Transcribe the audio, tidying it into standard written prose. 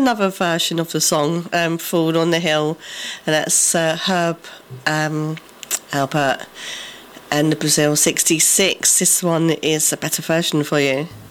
another version of the song, Fall on the Hill, and that's Herb Albert and the Brazil 66. This one is a better version for you.